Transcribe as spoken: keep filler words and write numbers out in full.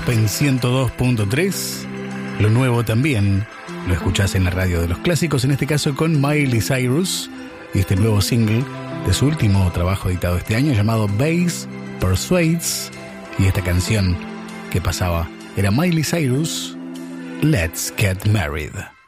Pop en ciento dos punto tres. Lo nuevo también lo escuchás en la radio de los clásicos, en este caso con Miley Cyrus y este nuevo single de su último trabajo editado este año llamado Bass Persuades. Y esta canción que pasaba era Miley Cyrus, Let's Get Married.